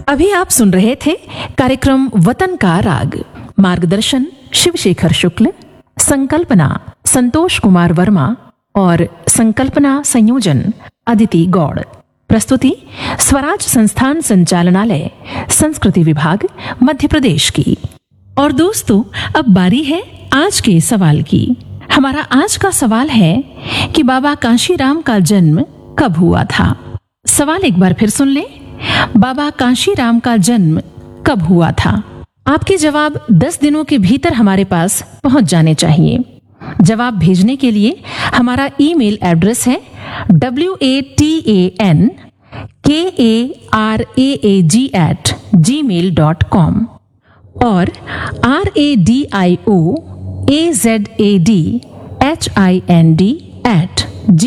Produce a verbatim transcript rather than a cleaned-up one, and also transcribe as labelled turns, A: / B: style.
A: अभी आप सुन रहे थे कार्यक्रम वतन का राग। मार्गदर्शन शिवशेखर शुक्ल, संकल्पना संतोष कुमार वर्मा और संकल्पना संयोजन अदिति गौड़। प्रस्तुति स्वराज संस्थान संचालनालय, संस्कृति विभाग, मध्य प्रदेश की। और दोस्तों, अब बारी है आज के सवाल की। हमारा आज का सवाल है कि बाबा कांशीराम का जन्म कब हुआ था। सवाल एक बार फिर सुन लें। बाबा कांशीराम का जन्म कब हुआ था? आपके जवाब दस दिनों के भीतर हमारे पास पहुंच जाने चाहिए। जवाब भेजने के लिए हमारा ईमेल एड्रेस है W A T A N के A R A A ji eight ji mail dot com और R A D I O A Z A D H I N D eight